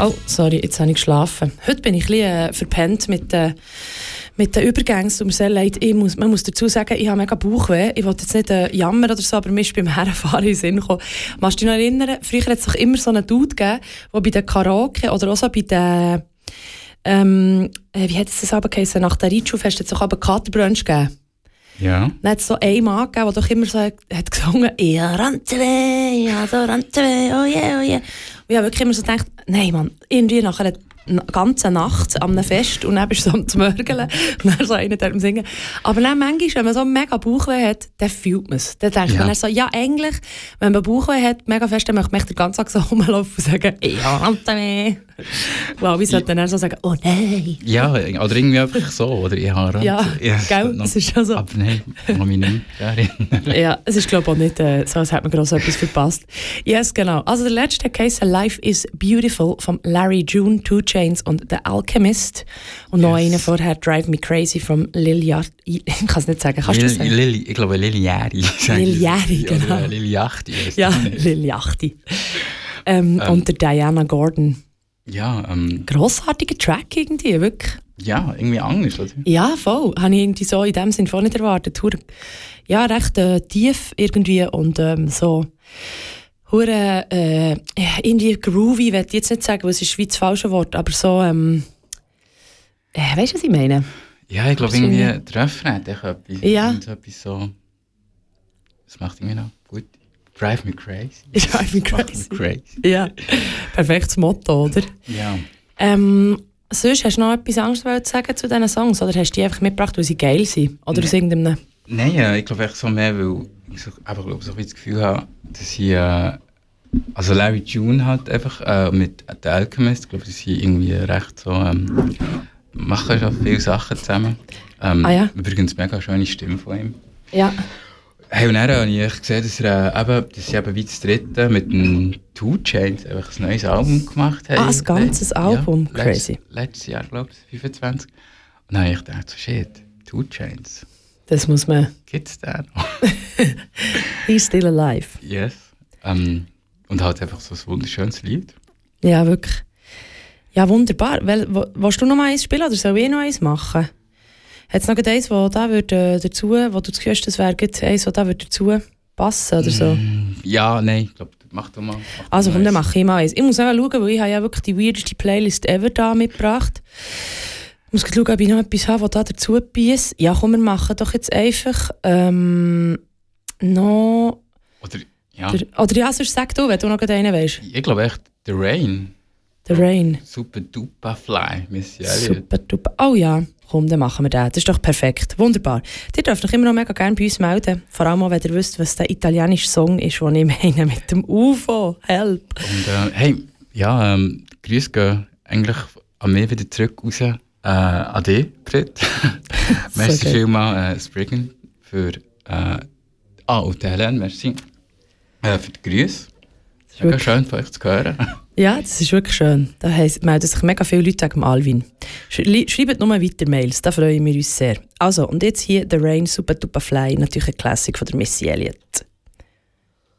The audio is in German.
Oh, sorry, jetzt habe ich geschlafen. Heute bin ich ein bisschen verpennt mit den Übergängen. Es tut mir sehr leid. Man muss dazu sagen, ich habe mega Bauchweh. Ich wollte jetzt nicht jammern oder so, aber mir ist beim Herrenfahren in den Sinn gekommen. Kannst du dich noch erinnern? Früher hat es doch immer so einen Dude gegeben, der bei den Karaoke oder auch so bei den wie hat es das aber geheißen? Nach der Reitschule-Fest hat es doch aber Katerbrunch gegeben. Ja. Dann hat es so einen Mann gegeben, der doch immer so hat gesungen, ja, Rantere, ja, so Rantere, oh yeah, oh yeah. Und ich habe wirklich immer so gedacht, nein, Mann, irgendwie nachher eine ganze Nacht an einem Fest und dann bist du so am Zmörgeln und dann so einer am Singen. Aber dann manchmal, wenn man so mega Bauchweh hat, dann fühlt man es. Dann denkt man dann so, ja, eigentlich, wenn man Bauchweh hat, mega fest, dann möchte man den ganzen Tag so rumlaufen und sagen, ja, Rantere. Wow, wie sollte dann so sagen, oh nein. Ja, oder irgendwie einfach so, oder ich habe ja, gell, es ist schon so. Aber nein, ich kann mich nicht erinnern. Ja, es ist glaube ich auch nicht so, als hätte man gross etwas verpasst. Yes, genau. Also der letzte Case, Life is Beautiful, von Larry June, 2 Chainz und The Alchemist. Und noch einer vorher, Drive Me Crazy, von Lil Yachty. Ich kann es nicht sagen, kannst du das sagen? Ich glaube Lil Yachty. Lil Yachty, genau. Oder Lil Yachty. Ja, Lil Yachty. Und der Diana Gordon. Ja, grossartiger Track irgendwie, wirklich. Ja, irgendwie anders, oder? Ja, voll. Habe ich irgendwie so in dem Sinn voll nicht erwartet. Ja, recht tief irgendwie und so irgendwie groovy, ich will jetzt nicht sagen, weil es ist wie das falsche Wort, aber so, weißt du, was ich meine? Ja, ich glaube irgendwie, der Refrain hat etwas. Ja. Etwas so, das macht irgendwie noch gut. Drive me crazy. Drive me crazy. Ja, perfektes Motto, oder? Ja. Sonst hast du noch etwas anderes zu sagen zu diesen Songs? Oder hast du die einfach mitgebracht, weil sie geil sind? Oder aus irgendeinem... Nein, ich glaube echt so mehr, weil ich einfach so das Gefühl habe, dass ich... also Larry June hat einfach mit The Alchemist, ich glaube, dass sie irgendwie recht so... machen schon viele Sachen zusammen. Ja. Übrigens mega schöne Stimme von ihm. Ja. Hey, und dann habe ich gesehen, dass sie eben wie das dritte mit den 2 Chainz einfach ein neues Album gemacht haben. Ein ganzes Album? Ja, crazy. Letztes Jahr, glaube ich, 25. Und dann habe ich gedacht, so shit, 2 Chainz. Das muss man... Gibt's den noch? He's still alive. Yes. Und halt einfach so ein wunderschönes Lied. Ja, wirklich. Ja, wunderbar. Willst du noch mal eins spielen oder soll ich noch eins machen? Hat es noch eins, wo da dazu, wo du das Gefühl hast, das wäre eins, wo da dazu passen oder so? Ja, nein, ich glaube, mach du mal. Also komm, dann mache ich mal eins. Ich muss auch schauen, weil ich habe ja wirklich die weirdeste Playlist ever da mitgebracht. Ich muss schauen, ob ich noch etwas habe, das da dazu biesst. Ja, komm, wir machen doch jetzt einfach noch... Oder ja, sonst sag du, wenn du noch einen weißt. Ich glaube echt, The Rain. The Rain. Super duper fly, Missy Elliott. Super duper. Oh ja, komm, dann machen wir das. Das ist doch perfekt. Wunderbar. Ihr dürft euch immer noch mega gerne bei uns melden. Vor allem auch, wenn ihr wisst, was der italienische Song ist, den ich meine mit dem UFO. Help. Und hey, ja, Grüße gehen eigentlich an mich wieder zurück raus. An dich, Fred. Merci vielmals, Spriggan, für... und Helen, merci. Für die Grüße. Mega schön von euch zu hören. Ja, das ist wirklich schön. Da melden sich mega viele Leute wegen Alvin. Schreibt nur weiter Mails, da freuen wir uns sehr. Also, und jetzt hier The Rain, Super Duper Fly, natürlich eine Klassik von der Missy Elliott.